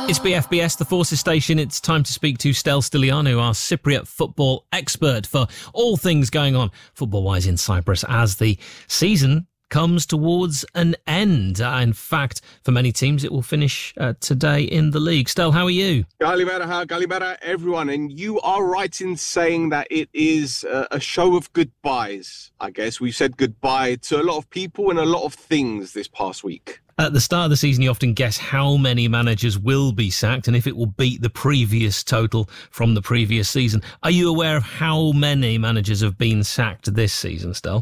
It's BFBS, the Forces Station. It's time to speak to Stel Stilianou, our Cypriot football expert, for all things going on football-wise in Cyprus as the season comes towards an end. In fact, for many teams, it will finish today in the league. Stel, how are you? Kalimera, everyone. And you are right in saying that it is a show of goodbyes, I guess. We've said goodbye to a lot of people and a lot of things this past week. At the start of the season, you often guess how many managers will be sacked and if it will beat the previous total from the previous season. Are you aware of how many managers have been sacked this season, Stel?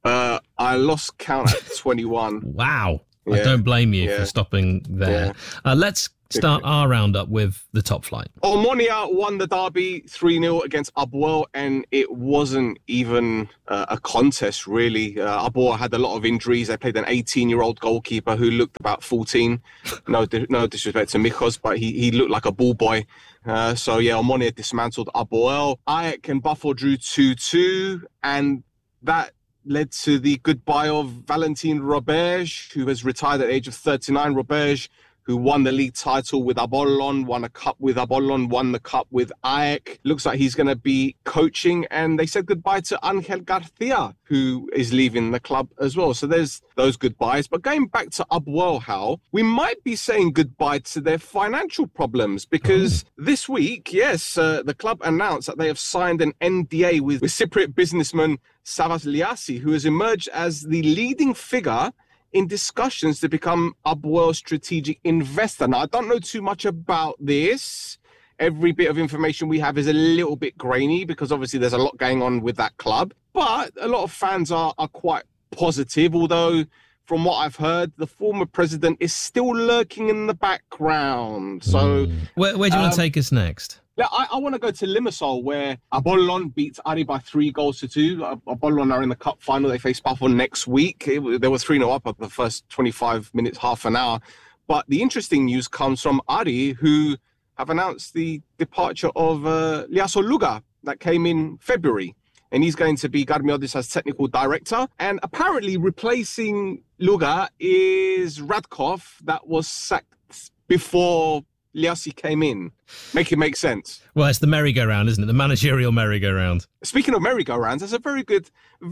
I lost count at 21. Wow. Yeah. I don't blame you for stopping there. Yeah. Let's start our roundup with the top flight. Omonia won the derby 3-0 against Abuel, and it wasn't even a contest, really. Abuel had a lot of injuries. They played an 18-year-old goalkeeper who looked about 14. No disrespect to Mikos, but he looked like a ball boy. Omonia dismantled Abuel. Ajax and Buffalo drew 2-2, and that led to the goodbye of Valentin Roberge, who has retired at the age of 39. Roberge, who won the league title with Apollon, won a cup with Apollon, won the cup with Ajax. Looks like he's going to be coaching, and they said goodbye to Angel Garcia, who is leaving the club as well. So there's those goodbyes. But going back to Abuel, Hal, we might be saying goodbye to their financial problems because this week, the club announced that they have signed an NDA with Cypriot businessman Savas Liassi, who has emerged as the leading figure in discussions to become Abuel's strategic investor. Now, I don't know too much about this. Every bit of information we have is a little bit grainy because obviously there's a lot going on with that club. But a lot of fans are quite positive, although from what I've heard, the former president is still lurking in the background. So, Where do you want to take us next? Yeah, I want to go to Limassol, where Apollon beats Ari by 3-2. Apollon are in the cup final. They face Buffalo next week. They were 3-0 up at the first 25 minutes, half an hour. But the interesting news comes from Ari, who have announced the departure of Liasso Luga that came in February. And he's going to be Garmiodis as technical director. And apparently replacing Luga is Radkov, that was sacked before Liassi came in. Make it make sense. Well, it's the merry-go-round, isn't it? The managerial merry-go-round. Speaking of merry-go-rounds, that's a very good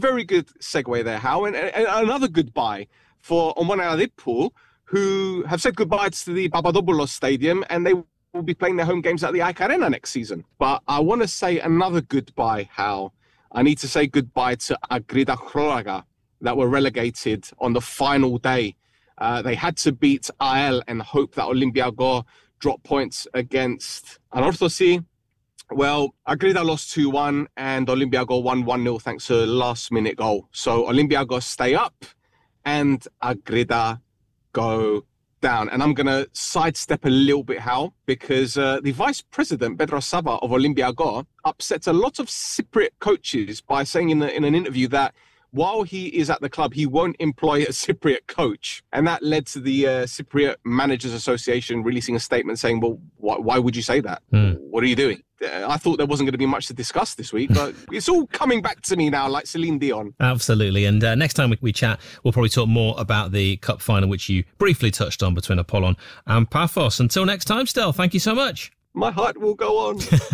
segue there, Hal. And another goodbye for Omonia Liverpool, who have said goodbye to the Papadopoulos Stadium, and they will be playing their home games at the Aik Arena next season. But I want to say another goodbye, Hal. I need to say goodbye to Agrida Chroraga that were relegated on the final day. They had to beat AEL and hope that Olympiago drop points against Anorthosi. Well, Agrida lost 2-1 and Olympiago won 1-0 thanks to a last-minute goal. So Olympiago stay up and Agrida go down. And I'm going to sidestep a little bit, Hal, because the vice president, Pedro Saba of Olympiago, upsets a lot of Cypriot coaches by saying in an interview that while he is at the club, he won't employ a Cypriot coach. And that led to the Cypriot Managers Association releasing a statement saying, well, why would you say that? What are you doing? I thought there wasn't going to be much to discuss this week, but it's all coming back to me now, like Celine Dion. Absolutely. And next time we chat, we'll probably talk more about the cup final, which you briefly touched on between Apollon and Paphos. Until next time, Stel, thank you so much. My heart will go on.